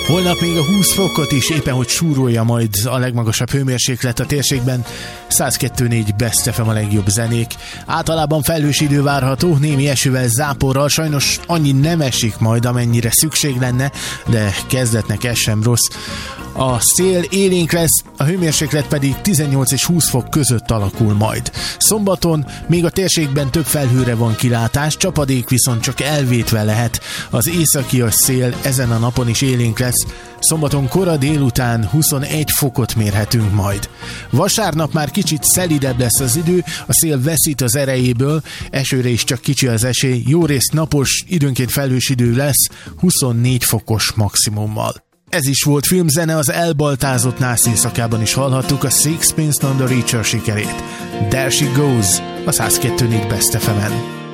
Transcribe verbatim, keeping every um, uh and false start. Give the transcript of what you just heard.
Holnap még a húsz fokot is éppen hogy súrolja majd a legmagasabb hőmérséklet a térségben. száz kettő négy Best ef em a legjobb zenék. Általában felhős idő várható, némi esővel, záporral, sajnos annyi nem esik majd, amennyire szükség lenne, de kezdetnek ez sem rossz. A szél élénk lesz, a hőmérséklet pedig tizennyolc és húsz fok között alakul majd. Szombaton még a térségben több felhőre van kilátás, csapadék viszont csak elvétve lehet. Az északias szél ezen a napon is élénk lesz. Szombaton kora délután huszonegy fokot mérhetünk majd. Vasárnap már kicsit szelidebb lesz az idő, a szél veszít az erejéből, esőre is csak kicsi az esély, jórészt napos, időnként felhős idő lesz, huszonnégy fokos maximummal. Ez is volt filmzene, az elbaltázott nász éjszakában is hallhattuk a Sixpence None the Richer sikerét. There She Goes, a száz kettő négy Best ef emen.